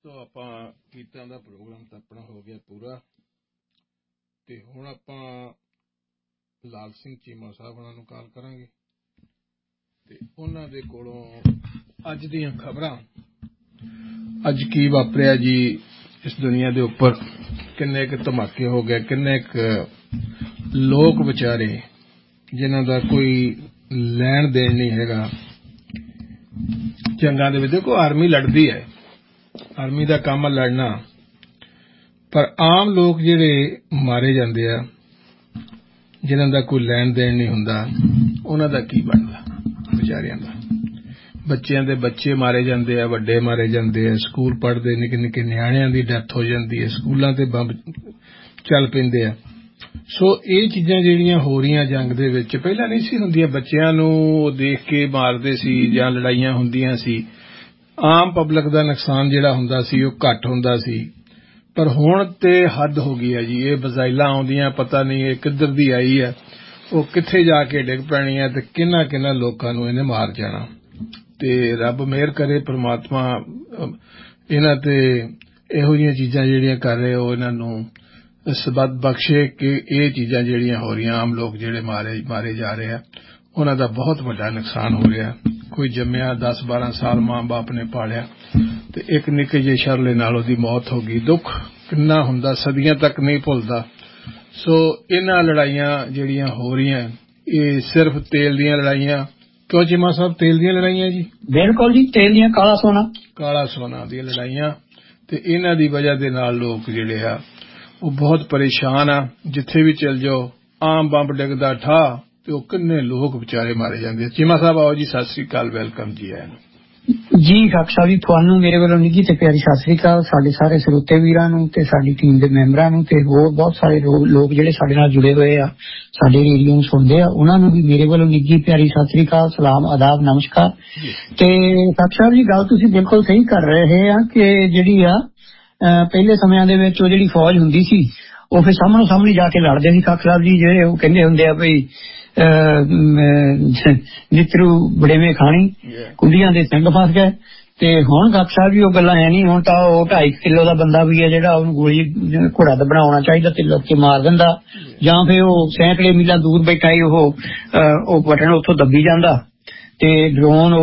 ਤੋਂ ਆਪਾਂ ਗੀਤਾਂ ਦਾ ਪ੍ਰੋਗਰਾਮ ਤਾਂ ਆਪਣਾ ਹੋ ਗਿਆ ਪੂਰਾ ਤੇ ਹੁਣ ਆਪਾਂ ਲਾਲ ਸਿੰਘ ਚੀਮਾ ਸਾਹਿਬ ਉਹਨਾਂ ਨੂੰ ਕਾਲ ਕਰਾਂਗੇ ਤੇ ਉਹਨਾਂ ਦੇ ਕੋਲੋਂ ਅੱਜ ਦੀਆਂ ਖਬਰਾਂ, ਅੱਜ ਕੀ ਵਾਪਰਿਆ ਜੀ ਇਸ ਦੁਨੀਆ ਦੇ ਉੱਪਰ, ਕਿੰਨੇ ਕੁ ਧਮਾਕੇ ਹੋ ਗਏ, ਕਿੰਨੇ ਕੁ ਲੋਕ ਵਿਚਾਰੇ ਜਿਨ੍ਹਾਂ ਦਾ ਕੋਈ ਲੈਣ ਦੇਣ ਨਹੀਂ ਹੈਗਾ ਜੰਗਾਂ ਦੇ ਵਿੱਚ। ਦੇਖੋ ਆਰਮੀ ਲੜਦੀ ਹੈ, ਆਰਮੀ ਦਾ ਕੰਮ ਲੜਨਾ, ਪਰ ਆਮ ਲੋਕ ਜਿਹੜੇ ਮਾਰੇ ਜਾਂਦੇ ਆ ਜਿਨ੍ਹਾਂ ਦਾ ਕੋਈ ਲੈਣ ਦੇਣ ਨਹੀਂ ਹੁੰਦਾ, ਉਹਨਾਂ ਦਾ ਕੀ ਬਣਦਾ ਵਿਚਾਰਿਆਂ ਦਾ। ਬੱਚਿਆਂ ਦੇ ਬੱਚੇ ਮਾਰੇ ਜਾਂਦੇ ਆ, ਵੱਡੇ ਮਾਰੇ ਜਾਂਦੇ ਆ, ਸਕੂਲ ਪੜ੍ਹਦੇ ਨਿੱਕੇ ਨਿੱਕੇ ਨਿਆਣਿਆਂ ਦੀ ਡੈਥ ਹੋ ਜਾਂਦੀ ਹੈ, ਸਕੂਲਾਂ ਤੇ ਬੰਬ ਚੱਲ ਪੈਂਦੇ ਆ। ਸੋ ਇਹ ਚੀਜ਼ਾਂ ਜਿਹੜੀਆਂ ਹੋ ਰਹੀਆਂ ਜੰਗ ਦੇ ਵਿੱਚ ਪਹਿਲਾਂ ਨਹੀਂ ਸੀ ਹੁੰਦੀਆਂ। ਬੱਚਿਆਂ ਨੂੰ ਦੇਖ ਕੇ ਮਾਰਦੇ ਸੀ ਜਾਂ ਲੜਾਈਆਂ ਹੁੰਦੀਆਂ ਸੀ, ਆਮ ਪਬਲਿਕ ਦਾ ਨੁਕਸਾਨ ਜਿਹੜਾ ਹੁੰਦਾ ਸੀ ਉਹ ਘੱਟ ਹੁੰਦਾ ਸੀ। ਪਰ ਹੁਣ ਤੇ ਹੱਦ ਹੋ ਗਈ ਹੈ ਜੀ। ਇਹ ਮਿਜ਼ਾਈਲਾਂ ਆਉਂਦੀਆਂ, ਪਤਾ ਨਹੀਂ ਇਹ ਕਿੱਧਰ ਦੀ ਆਈ ਹੈ, ਉਹ ਕਿੱਥੇ ਜਾ ਕੇ ਡਿੱਗ ਪੈਣੀ ਹੈ ਤੇ ਕਿੰਨਾ ਲੋਕਾਂ ਨੂੰ ਇਹਨੇ ਮਾਰ ਜਾਣਾ। ਤੇ ਰੱਬ ਮਿਹਰ ਕਰੇ, ਪ੍ਰਮਾਤਮਾ ਇਹਨਾਂ ਤੇ ਇਹੋ ਜਿਹੀਆਂ ਚੀਜ਼ਾਂ ਜਿਹੜੀਆਂ ਕਰ ਰਹੇ ਉਹ ਇਹਨਾਂ ਨੂੰ ਸਬੱਤ ਬਖਸ਼ੇ ਕਿ ਇਹ ਚੀਜ਼ਾਂ ਜਿਹੜੀਆਂ ਹੋ ਰਹੀਆਂ, ਆਮ ਲੋਕ ਜਿਹੜੇ ਮਾਰੇ ਜਾ ਰਹੇ ਆ, ਉਹਨਾਂ ਦਾ ਬਹੁਤ ਵੱਡਾ ਨੁਕਸਾਨ ਹੋ ਰਿਹਾ। ਕੋਈ ਜੰਮਿਆ 10-12 ਸਾਲ ਮਾਂ ਬਾਪ ਨੇ ਪਾਲਿਆ ਤੇ ਇੱਕ ਨਿੱਕੇ ਜਿਹੇ ਸ਼ਰਲੇ ਨਾਲ ਉਹਦੀ ਮੌਤ ਹੋ ਗਈ। ਦੁੱਖ ਕਿੰਨਾ ਹੁੰਦਾ, ਸਦੀਆਂ ਤੱਕ ਨਹੀਂ ਭੁੱਲਦਾ। ਸੋ ਇਹਨਾਂ ਲੜਾਈਆਂ ਜਿਹੜੀਆਂ ਹੋ ਰਹੀਆਂ ਇਹ ਸਿਰਫ ਤੇਲ ਦੀਆਂ ਲੜਾਈਆਂ, ਕਿਉਂ ਚੀਮਾ ਸਾਹਿਬ? ਤੇਲ ਦੀਆਂ ਲੜਾਈਆਂ ਜੀ, ਬਿਲਕੁਲ ਜੀ, ਤੇਲ ਦੀਆਂ, ਕਾਲਾ ਸੋਨਾ ਦੀਆਂ ਲੜਾਈਆਂ। ਤੇ ਇਹਨਾਂ ਦੀ ਵਜ੍ਹਾ ਦੇ ਨਾਲ ਲੋਕ ਜਿਹੜੇ ਆ ਉਹ ਬਹੁਤ ਪਰੇਸ਼ਾਨ ਆ। ਜਿੱਥੇ ਵੀ ਚਲ ਜਾਓ ਆਮ ਬੰਬ ਡਿੱਗਦਾ ਠਾਹ ਤੇ ਉਹ ਕਿੰਨੇ ਲੋਕ ਵਿਚਾਰੇ ਮਾਰੇ ਜਾਂਦੇ। ਚੀਮਾ ਸਾਹਿਬ ਆਓ ਜੀ, ਸਤਿ ਸ੍ਰੀ ਅਕਾਲ, ਵੈਲਕਮ ਜੀ ਆਇਆਂ ਨੂੰ। ਜੀ ਡਾਕਟਰ ਸਾਹਿਬ ਜੀ, ਤੁਹਾਨੂੰ ਮੇਰੇ ਵੱਲੋਂ ਨਿੱਘੀ ਤੇ ਪਿਆਰੀ ਸਤਿ ਸ੍ਰੀ ਅਕਾਲ, ਸਾਡੇ ਸਾਰੇ ਸਰੋਤੇ ਵੀਰਾਂ ਨੂੰ ਤੇ ਸਾਡੀ ਟੀਮ ਦੇ ਮੈਂਬਰਾਂ ਨੂੰ ਤੇ ਹੋਰ ਬਹੁਤ ਸਾਰੇ ਲੋਕ ਜਿਹੜੇ ਸਾਡੇ ਨਾਲ ਜੁੜੇ ਹੋਏ ਆ, ਸਾਡੇ ਰੇਡੀਓ ਨੂੰ ਸੁਣਦੇ ਆ, ਉਹਨਾਂ ਨੂੰ ਵੀ ਮੇਰੇ ਵੱਲੋਂ ਨਿੱਘੀ ਪਿਆਰੀ ਸਤਿ ਸ੍ਰੀ ਅਕਾਲ, ਸਲਾਮ, ਆਦਾਬ, ਨਮਸਕਾਰ। ਤੇ ਡਾਕਟਰ ਸਾਹਿਬ ਜੀ, ਗੱਲ ਤੁਸੀਂ ਬਿਲਕੁਲ ਸਹੀ ਕਰ ਰਹੇ ਆ ਕਿ ਜਿਹੜੀ ਆ ਪਹਿਲੇ ਸਮਿਆਂ ਦੇ ਵਿੱਚ ਉਹ ਜਿਹੜੀ ਫੌਜ ਹੁੰਦੀ ਸੀ ਉਹ ਫਿਰ ਸਾਹਮਣੇ ਸਾਹਮਣੇ ਜਾ ਕੇ ਲੜਦੇ ਸੀ। ਡਾਕਟਰ ਸਾਹਿਬ ਜੀ ਜਿਹੜੇ ਉਹ ਕਹਿੰਦੇ ਹੁੰਦੇ ਆ ਬਈ ਨਿਤਰੂ ਬੜੇਵੇਂ ਖਾਣੀ, ਕੁੰਡੀਆਂ ਦੇ ਸਿੰਘ ਫਸ ਗਏ। ਤੇ ਹੁਣ ਡਾਕਟਰ ਸਾਹਿਬ ਜੀ ਉਹ ਗੱਲਾਂ ਹੈ ਨਹੀਂ। ਹੁਣ ਤਾਂ ਉਹ 2.5 ਕਿਲੋ ਦਾ ਬੰਦਾ ਵੀ ਹੈ ਜਿਹੜਾ ਉਹਨੂੰ ਗੋਲੀ ਘੋੜਾ ਤਾਂ ਬਣਾਉਣਾ ਚਾਹੀਦਾ ਤੇ ਲੋਕੀ ਮਾਰ ਦਿੰਦਾ, ਜਾਂ ਫਿਰ ਉਹ ਸੈਂਕੜੇ ਮੀਲਾਂ ਦੂਰ ਬੈਠਾ ਹੀ ਉਹ ਬਟਨ ਉੱਥੋਂ ਦੱਬੀ ਜਾਂਦਾ ਤੇ ਡਰੋਨ